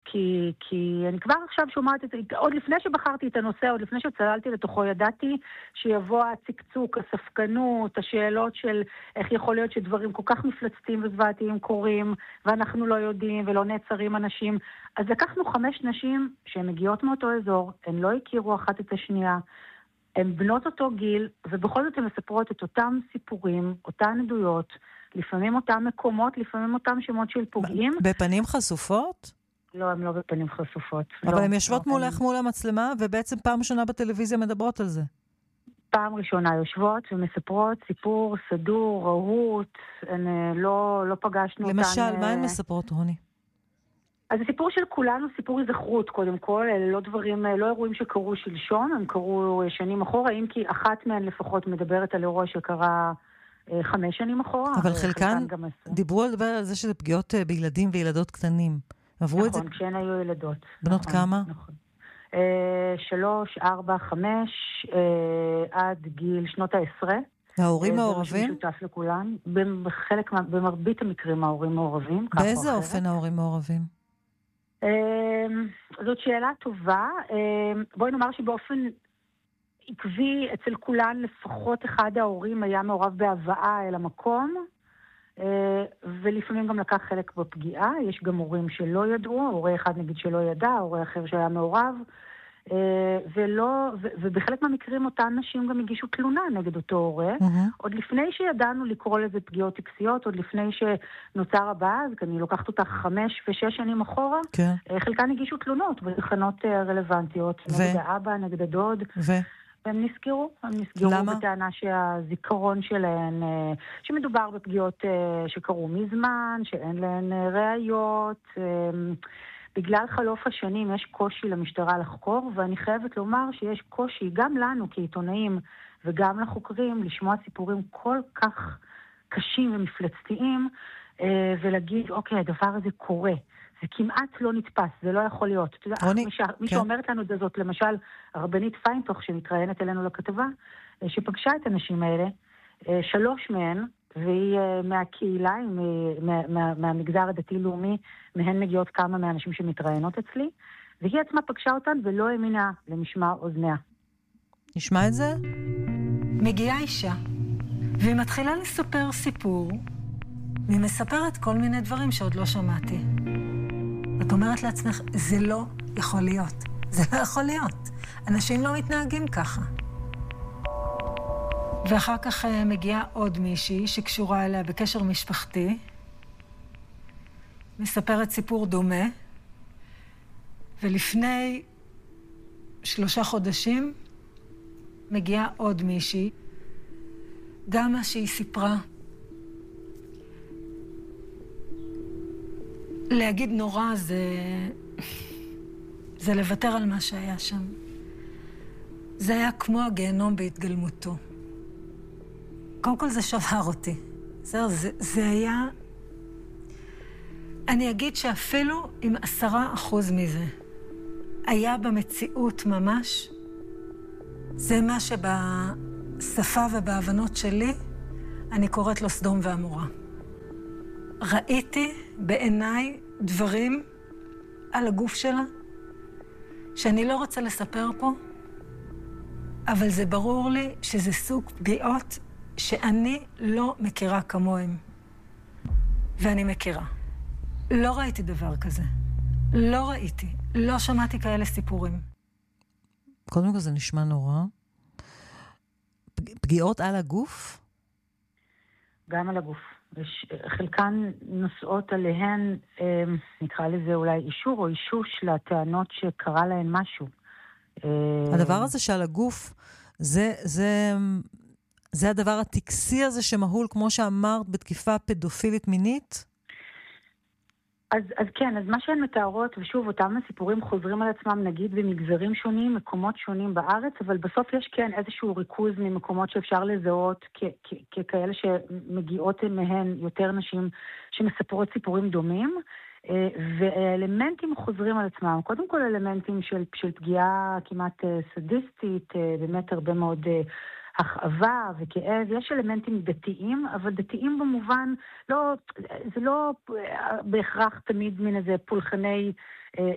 כי אני כבר עכשיו שומעת עוד לפני שבחרתי את הנושא, עוד לפני שצללתי לתוכו, ידעתי שיבוא הצקצוק, הספקנות, השאלות של איך יכול להיות שדברים כל כך מפלצתיים וזוועתיים קורים, ואנחנו לא יודעים ולא נעצרים אנשים. אז לקחנו 5 נשים שהן מגיעות מאותו אזור, הן לא הכירו אחת את השנייה, הן בנות אותו גיל, ובכל זאת הן מספרות את אותם סיפורים, אותן עדויות, לפעמים אותם מקומות, לפעמים אותם שמות של פוגעים. בפנים חשופות? לא, הן לא בפנים חשופות. אבל הן יושבות מולך מול המצלמה, ובעצם פעם ראשונה בטלוויזיה מדברות על זה. פעם ראשונה יושבות ומספרות סיפור סדור, רהוט, לא פגשנו אותן. למשל, מה הן מספרות, רוני? אז הסיפור של כולנו, סיפור היזכרות קודם כל, אלה לא דברים, לא אירועים שקרו שלשום, הם קרו שנים אחורה, אם כי אחת מהן לפחות מדברת על אירוע שקרה 5 שנים אחורה. אבל חלקן דיברו על זה שזה פגיעות בילדים וילדות קטנים. עברו את זה? נכון, כשהן היו ילדות. בנות כמה? נכון. 3, 4, 5, עד גיל שנות ה-10. ההורים מעורבים? זה משותף לכולן. במרבית המקרים ההורים מעורבים. באיזה אופן ההורים מעורבים? זאת שאלה טובה. בואי נאמר שבאופן עקבי אצל כולן לפחות אחד ההורים היה מעורב בהבאה אל המקום, ולפעמים גם לקח חלק בפגיעה. יש גם הורים שלא ידעו, הורה אחד נגיד שלא ידע, הורה אחר שהיה מעורב, ובחלק מהמקרים אותן נשים גם הגישו תלונה נגד אותו הורה, עוד לפני שידענו לקרוא לזה פגיעות טקסיות, עוד לפני שנוצר הבאז, כי אני לוקחת אותך 5 ו6 שנים אחורה, חלקן הגישו תלונות בתחנות רלוונטיות, נגד האבא, נגד הדוד, והם נסגרו בטענה שהזיכרון שלהן, שמדובר בפגיעות שקרו מזמן, שאין להן ראיות, בגלל חלוף השנים יש קושי למשטרה לחקור, ואני חייבת לומר שיש קושי גם לנו כעיתונאים וגם לחוקרים לשמוע סיפורים כל כך קשים ומפלצתיים, ולהגיד, אוקיי, הדבר הזה קורה. זה כמעט לא נתפס, זה לא יכול להיות. מי שאומרת לנו את זאת, למשל, הרבנית פיינטוך, שמתראיינת אלינו לכתבה, שפגשה את הנשים האלה, 3 מהן, והיא מהקהילה, מהמגזר הדתי-לאומי, מהן מגיעות כמה מהאנשים שמתראיינות אצלי, והיא עצמה פגשה אותן ולא האמינה למשמע אוזניה. נשמע את זה? מגיעה אישה, והיא מתחילה לספר סיפור, והיא מספרת כל מיני דברים שעוד לא שמעתי. את אומרת לעצמך, זה לא יכול להיות. זה לא יכול להיות. אנשים לא מתנהגים ככה. ואחר כך מגיעה עוד מישהי שקשורה אליה בקשר משפחתי, מספרת סיפור דומה, ולפני 3 חודשים מגיעה עוד מישהי, גם מה שהיא סיפרה. להגיד נורא זה לוותר על מה שהיה שם. זה היה כמו הגיהנום בהתגלמותו. קודם כל זה שבר אותי. זה היה... אני אגיד שאפילו עם 10% מזה היה במציאות ממש, זה מה שבשפה ובהבנות שלי אני קוראת לו סדום ועמורה. ראיתי בעיניי דברים על הגוף שלה שאני לא רוצה לספר פה, אבל זה ברור לי שזה סוג פגיעות שאני לא מכירה כמוהם. ואני מכירה. לא ראיתי דבר כזה. לא ראיתי. לא שמעתי כאלה סיפורים. קודם כל זה נשמע נורא. פגיעות על הגוף? גם על הגוף. חלקן נושאות עליהן, נקרא לזה אולי אישור או אישוש לטענות שקרה להן משהו. הדבר הזה שעל הגוף, זה הדבר הטקסי הזה שמהול, כמו שאמרת, בתקיפה פדופילית מינית? אז כן, אז מה שהן מתארות, ושוב, אותם הסיפורים חוזרים על עצמם, נגיד, במגזרים שונים, מקומות שונים בארץ, אבל בסוף יש כן איזשהו ריכוז ממקומות שאפשר לזהות ככאלה שמגיעות מהן יותר נשים שמספרות סיפורים דומים, ואלמנטים חוזרים על עצמם. קודם כל אלמנטים של פגיעה כמעט סדיסטית, באמת הרבה מאוד הכאבה וכאב. יש אלמנטים דתיים, אבל דתיים במובן, זה לא בהכרח תמיד מן איזה פולחני